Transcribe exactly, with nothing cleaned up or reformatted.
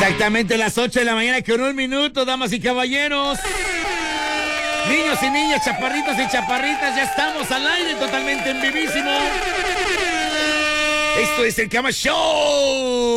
Exactamente las ocho de la mañana con un minuto, damas y caballeros. Niños y niñas, chaparritos y chaparritas, ya estamos al aire totalmente en vivísimo. Esto es el Cama Show.